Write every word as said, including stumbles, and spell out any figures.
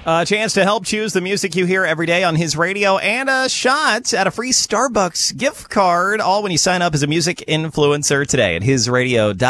A chance to help choose the music you hear every day on his radio and a shot at a free Starbucks gift card, all when you sign up as a music influencer today at his radio dot com.